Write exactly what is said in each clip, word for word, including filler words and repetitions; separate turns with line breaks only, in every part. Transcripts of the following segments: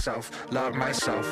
myself, love myself.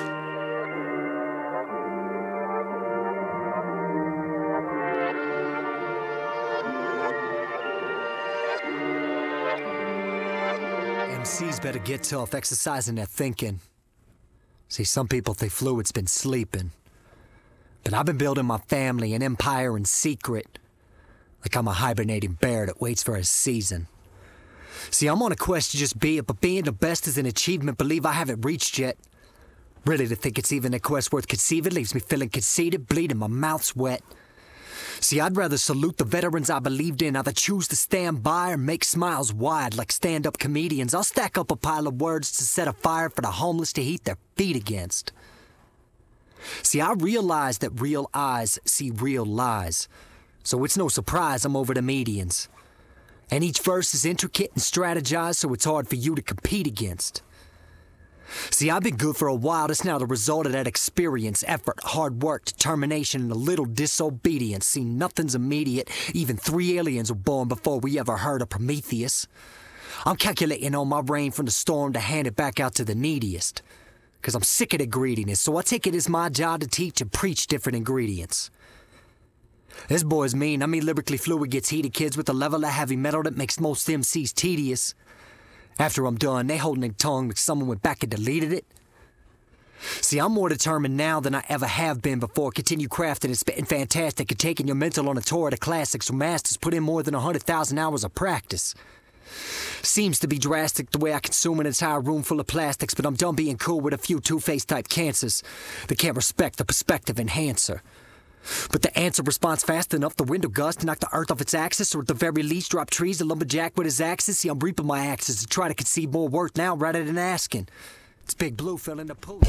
M Cs better get tough, exercising their thinking. See, some people think Fluid's been sleeping. But I've been building my family, an empire in secret. Like I'm a hibernating bear that waits for his season. See, I'm on a quest to just be it, but being the best is an achievement believe I haven't reached yet. Really to think it's even a quest worth conceiving leaves me feeling conceited, bleeding, my mouth's wet. See, I'd rather salute the veterans I believed in, either choose to stand by or make smiles wide like stand-up comedians. I'll stack up a pile of words to set a fire for the homeless to heat their feet against. See, I realize that real eyes see real lies, so it's no surprise I'm over the medians. And each verse is intricate and strategized, so it's hard for you to compete against. See, I've been good for a while, that's now the result of that experience, effort, hard work, determination, and a little disobedience. See, nothing's immediate, even three aliens were born before we ever heard of Prometheus. I'm calculating on my rain from the storm to hand it back out to the neediest. Cause I'm sick of the greediness, so I take it as my job to teach and preach different ingredients. This boy's mean, I mean lyrically Fluid gets heated, kids, with a level of heavy metal that makes most M Cs tedious. After I'm done, they holding their tongue like someone went back and deleted it. See, I'm more determined now than I ever have been before. Continue crafting and spitting fantastic and taking your mental on a tour of the classics. So masters put in more than one hundred thousand hours of practice. Seems to be drastic the way I consume an entire room full of plastics, but I'm done being cool with a few two-faced type cancers that can't respect the perspective enhancer. But the answer responds fast enough, the window gust to knock the earth off its axis, or at the very least drop trees, the lumberjack with his axes. See, I'm reaping my axes to try to conceive more worth now rather than asking. It's Big Blue filling the pool.